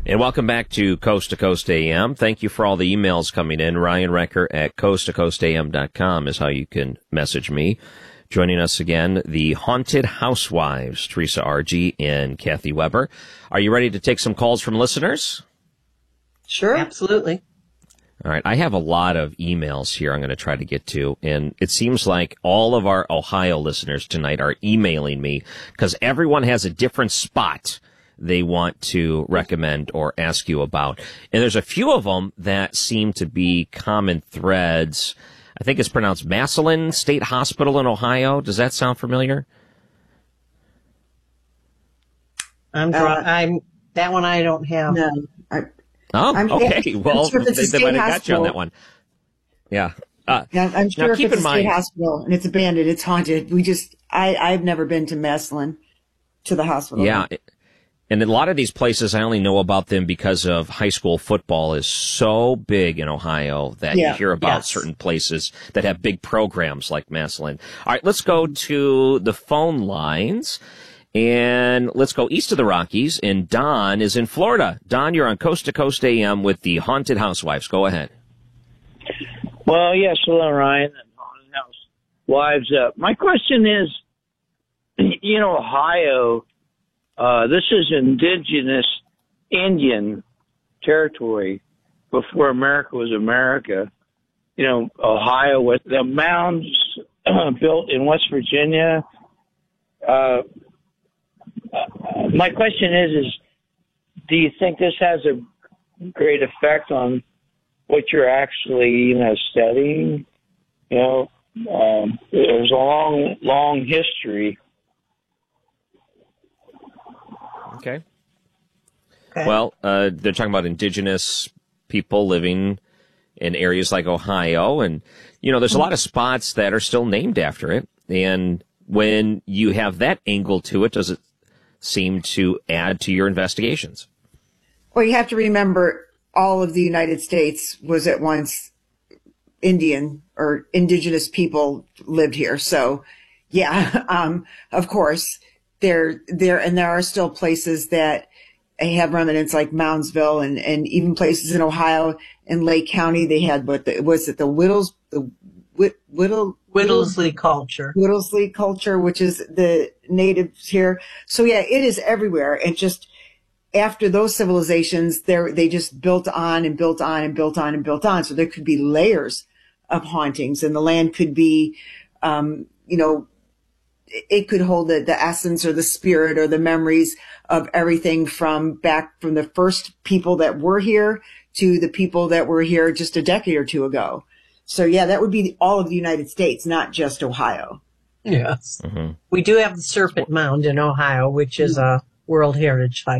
And welcome back to Coast AM. Thank you for all the emails coming in. Ryan Recker at coasttocoastam.com is how you can message me. Joining us again, the Haunted Housewives, Teresa Argy and Kathy Weber. Are you ready to take some calls from listeners? Sure. Absolutely. All right. I have a lot of emails here I'm going to try to get to, and it seems like all of our Ohio listeners tonight are emailing me because everyone has a different spot they want to recommend or ask you about. And there's a few of them that seem to be common threads. I think it's pronounced Massillon State Hospital in Ohio. Does that sound familiar? That one I don't have. No. Okay. Well, sure they might have got you on that one. Yeah. I'm sure if keep it's in a state mind, hospital and it's abandoned, it's haunted. I've never been to Massillon, to the hospital. Yeah. And a lot of these places, I only know about them because of high school football is so big in Ohio that you hear about certain places that have big programs like Massillon. All right, let's go to the phone lines. And let's go east of the Rockies. And Don is in Florida. Don, you're on Coast to Coast AM with the Haunted Housewives. Go ahead. Well, yes, hello, Ryan and Haunted Housewives. My question is, in Ohio, this is indigenous Indian territory before America was America. Ohio with the mounds built in West Virginia. My question is, do you think this has a great effect on what you're actually, studying? There's a long history. Okay. Well, they're talking about indigenous people living in areas like Ohio. And, there's a lot of spots that are still named after it. And when you have that angle to it, does it seem to add to your investigations? Well, you have to remember all of the United States was at once Indian or indigenous people lived here. So, of course, there are still places that have remnants like Moundsville and even places in Ohio and Lake County. They had Whittlesley culture, which is the natives here. So it is everywhere. And just after those civilizations, they just built on and built on and built on and built on. So there could be layers of hauntings, and the land could be, it could hold the essence or the spirit or the memories of everything from the first people that were here to the people that were here just a decade or two ago. So, that would be all of the United States, not just Ohio. Yes. Mm-hmm. We do have the Serpent Mound in Ohio, which is a World Heritage Site.